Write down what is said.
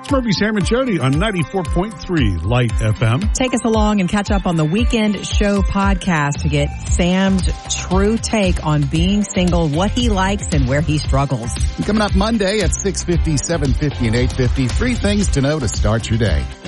It's Murphy, Sam, and Jody on 94.3 Light FM. Take us along and catch up on the Weekend Show podcast to get Sam's true take on being single, what he likes, and where he struggles. Coming up Monday at 6:50, 7:50, and 8:50, 3 things to know to start your day.